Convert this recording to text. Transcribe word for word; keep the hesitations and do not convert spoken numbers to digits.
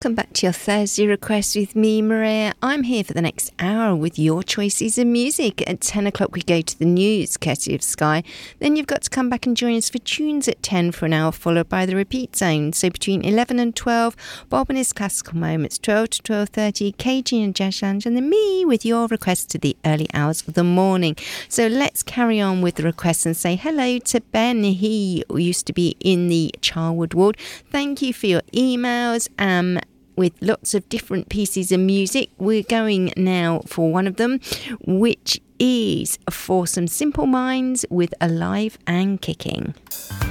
Welcome back to your Thursday request with me, Maria. I'm here for the next hour with your choices of music. At ten o'clock we go to the news, courtesy of Sky. Then you've got to come back and join us for tunes at ten for an hour, followed by the repeat zone. So between eleven and twelve, Bob and his classical moments, twelve to twelve thirty, K G and Jazz Lounge, and then me with your requests to the early hours of the morning. So let's carry on with the requests and say hello to Ben. He used to be in the Charwood ward. Thank you for your emails. Um, with lots of different pieces of music. We're going now for one of them, which is For Some Simple Minds with Alive and Kicking.